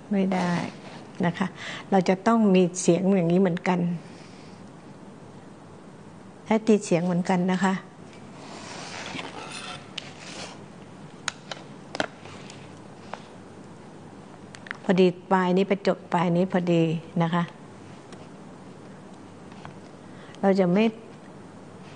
ไม่ได้นะคะเราจะต้องมีเสียงอย่างนี้เหมือนกันและตีเสียงเหมือนกันนะคะพอดีปลายนี้ไปจบปลายนี้พอดีนะคะเราจะไม่